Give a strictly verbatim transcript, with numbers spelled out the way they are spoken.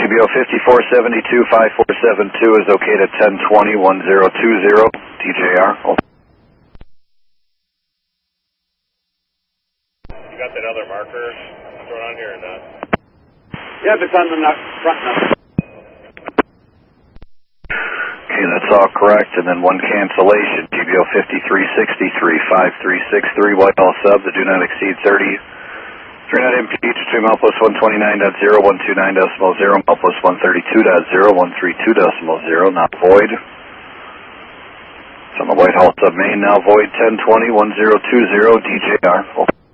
B O fifty-four seventy-two five four seven two is okay to ten twenty one zero two zero, D J R. Over. You got that other marker thrown on here or not? Yep, it's on the front number. Okay, that's all correct. And then one cancellation, G B O fifty-three sixty-three five three six three, Whitehall sub, the do not exceed thirty. three not impeach between mile plus one twenty-nine point zero one two nine decimal zero, mile plus one thirty-two point zero one three two decimal zero, not void. It's on the Whitehall sub main, now void ten twenty one zero two zero, D J R.